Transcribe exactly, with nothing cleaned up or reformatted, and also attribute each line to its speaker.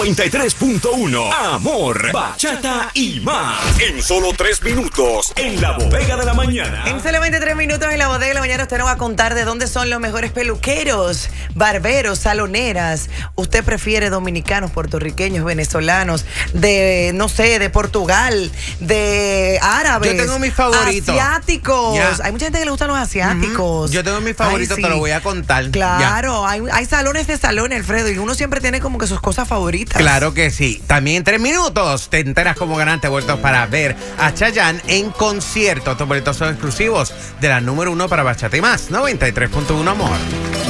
Speaker 1: noventa y tres punto uno. Amor, bachata y más. En solo tres minutos, en la bodega de la mañana.
Speaker 2: En solamente tres minutos en la bodega de la mañana usted nos va a contar de dónde son los mejores peluqueros, barberos, saloneras. Usted prefiere dominicanos, puertorriqueños, venezolanos, de, no sé, de Portugal, de árabes.
Speaker 3: Yo tengo mis favoritos.
Speaker 2: Asiáticos.
Speaker 3: Ya.
Speaker 2: Hay mucha gente que le gustan los asiáticos.
Speaker 3: Uh-huh. Yo tengo mis favoritos,
Speaker 2: Ay,
Speaker 3: te
Speaker 2: sí.
Speaker 3: lo voy a contar.
Speaker 2: Claro, hay, hay salones de salones, Alfredo, y uno siempre tiene como que sus cosas favoritas.
Speaker 3: Claro que sí. También en tres minutos te enteras como ganante vueltos para ver a Chayanne en concierto. Estos boletos son exclusivos de la número uno para Bachata y Más. noventa y tres punto uno, amor.